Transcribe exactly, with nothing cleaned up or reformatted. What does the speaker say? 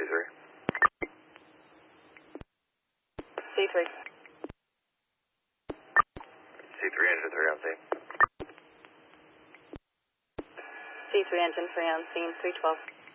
C three. C three. C three, engine three on scene. C three, engine three on scene, three twelve.